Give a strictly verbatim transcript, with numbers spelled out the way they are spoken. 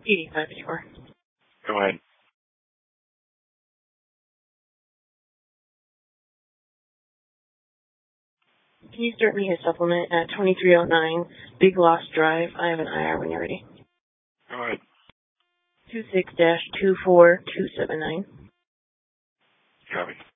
eighty-five eighty-four. Go ahead. Can you start me a supplement at twenty-three oh nine Big Lost Drive? I have an I R when you're ready. Go ahead. two six dash two four two seven nine. Copy.